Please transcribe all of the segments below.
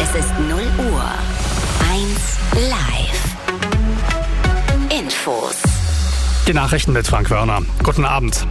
Es ist 0 Uhr. 1 live. Infos. Die Nachrichten mit Frank Wörner. Guten Abend.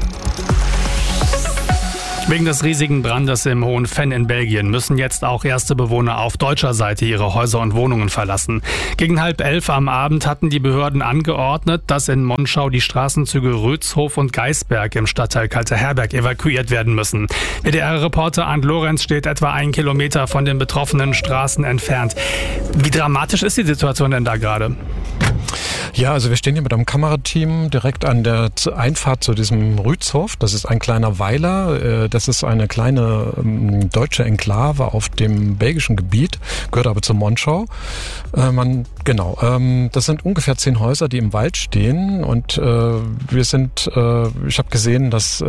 Wegen des riesigen Brandes im Hohen Venn in Belgien müssen jetzt auch erste Bewohner auf deutscher Seite ihre Häuser und Wohnungen verlassen. Gegen 10:30 am Abend hatten die Behörden angeordnet, dass in Monschau die Straßenzüge Rötshof und Geisberg im Stadtteil Kalteherberg evakuiert werden müssen. WDR-Reporter Arndt Lorenz steht etwa 1 Kilometer von den betroffenen Straßen entfernt. Wie dramatisch ist die Situation denn da gerade? Ja, also wir stehen hier mit einem Kamerateam direkt an der Einfahrt zu diesem Rützhof. Das ist ein kleiner Weiler. Das ist eine kleine deutsche Enklave auf dem belgischen Gebiet, gehört aber zu Monschau. Das sind ungefähr 10 Häuser, die im Wald stehen. Und ich habe gesehen, dass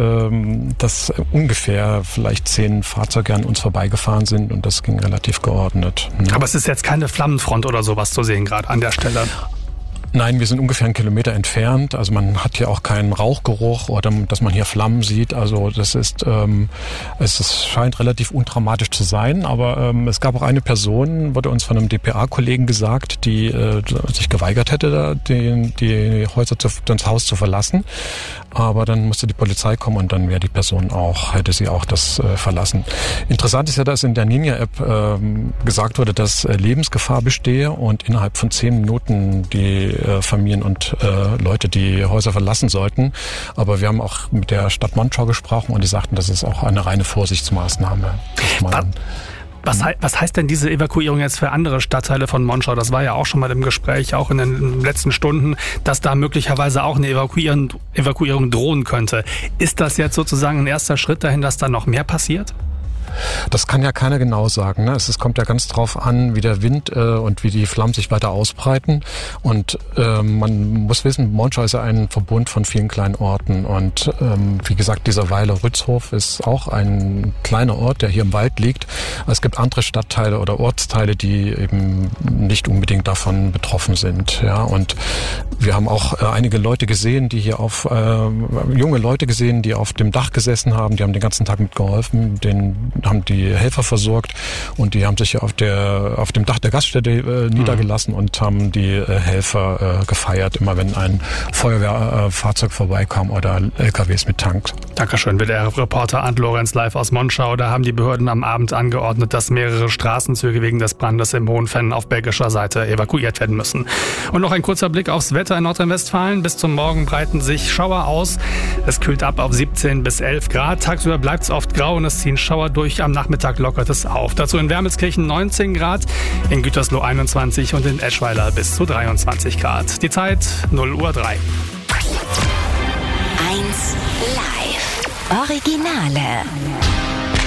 ungefähr vielleicht 10 Fahrzeuge an uns vorbeigefahren sind und das ging relativ geordnet. Aber es ist jetzt keine Flammenfront oder sowas zu sehen gerade an der Stelle? Nein, wir sind ungefähr 1 Kilometer entfernt. Also man hat hier auch keinen Rauchgeruch oder dass man hier Flammen sieht. Also das ist, es scheint relativ undramatisch zu sein. Aber es gab auch eine Person, wurde uns von einem dpa-Kollegen gesagt, die sich geweigert hätte, das Haus zu verlassen. Aber dann musste die Polizei kommen und dann wäre die Person hätte sie auch das verlassen. Interessant ist ja, dass in der Ninja-App gesagt wurde, dass Lebensgefahr bestehe und innerhalb von 10 Minuten die Familien und Leute die Häuser verlassen sollten. Aber wir haben auch mit der Stadt Monschau gesprochen und die sagten, das ist auch eine reine Vorsichtsmaßnahme. Was heißt denn diese Evakuierung jetzt für andere Stadtteile von Monschau? Das war ja auch schon mal im Gespräch, auch in den letzten Stunden, dass da möglicherweise auch eine Evakuierung drohen könnte. Ist das jetzt sozusagen ein erster Schritt dahin, dass da noch mehr passiert? Das kann ja keiner genau sagen. Ne? Es kommt ja ganz drauf an, wie der Wind und wie die Flammen sich weiter ausbreiten. Und man muss wissen, Monschau ist ja ein Verbund von vielen kleinen Orten. Und wie gesagt, dieser Weiler Rützhof ist auch ein kleiner Ort, der hier im Wald liegt. Es gibt andere Stadtteile oder Ortsteile, die eben nicht unbedingt davon betroffen sind. Ja? Und wir haben auch einige Leute gesehen, die hier junge Leute gesehen, die auf dem Dach gesessen haben. Die haben den ganzen Tag mitgeholfen, haben die Helfer versorgt und die haben sich auf dem Dach der Gaststätte niedergelassen und haben die Helfer gefeiert, immer wenn ein Feuerwehrfahrzeug vorbeikam oder LKWs mit Tanks. Dankeschön, WDR-Reporter Arndt Lorenz live aus Monschau. Da haben die Behörden am Abend angeordnet, dass mehrere Straßenzüge wegen des Brandes im Hohen Venn auf belgischer Seite evakuiert werden müssen. Und noch ein kurzer Blick aufs Wetter in Nordrhein-Westfalen. Bis zum Morgen breiten sich Schauer aus. Es kühlt ab auf 17 bis 11 Grad. Tagsüber bleibt es oft grau und es ziehen Schauer durch. Am Nachmittag lockert es auf. Dazu in Wermelskirchen 19 Grad, in Gütersloh 21 und in Eschweiler bis zu 23 Grad. Die Zeit 0:03. 1 live. Originale.